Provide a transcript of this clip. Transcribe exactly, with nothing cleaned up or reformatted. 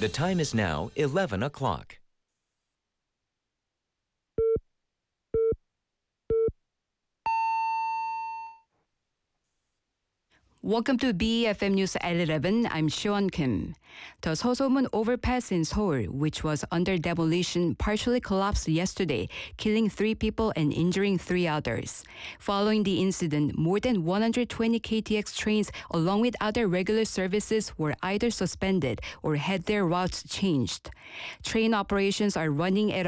The time is now eleven o'clock. Welcome to B E F M News at eleven. I'm Sean Kim. The Seosomun overpass in Seoul, which was under demolition, partially collapsed yesterday, killing three people and injuring three others. Following the incident, more than one hundred twenty K T X trains, along with other regular services, were either suspended or had their routes changed. Train operations are running at a